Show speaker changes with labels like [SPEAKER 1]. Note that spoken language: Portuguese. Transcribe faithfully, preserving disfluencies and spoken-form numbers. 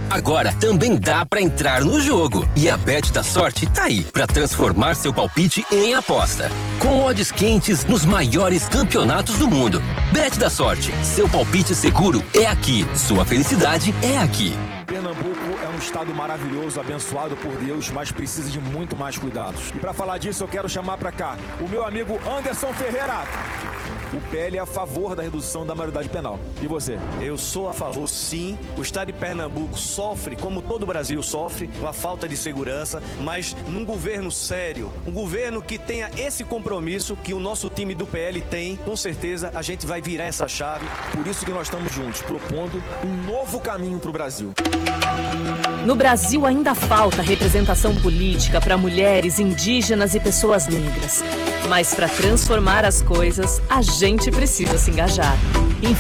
[SPEAKER 1] Agora também dá pra entrar no jogo. E a Bet da Sorte tá aí pra transformar seu palpite em aposta. Com odds quentes nos maiores campeonatos do mundo. Bet da Sorte, seu palpite seguro é aqui. Sua felicidade é aqui.
[SPEAKER 2] Pernambuco é um estado maravilhoso, abençoado por Deus, mas precisa de muito mais cuidados. E para falar disso, eu quero chamar para cá o meu amigo Anderson Ferreira. O P L é a favor da redução da maioridade penal. E você?
[SPEAKER 3] Eu sou a favor, sim. O estado de Pernambuco sofre, como todo o Brasil sofre, com a falta de segurança, mas num governo sério, um governo que tenha esse compromisso que o nosso time do P L tem, com certeza a gente vai virar essa chave.
[SPEAKER 2] Por isso que nós estamos juntos, propondo um novo caminho para o Brasil.
[SPEAKER 4] No Brasil ainda falta representação política para mulheres, indígenas e pessoas negras. Mas para transformar as coisas, a gente precisa se engajar.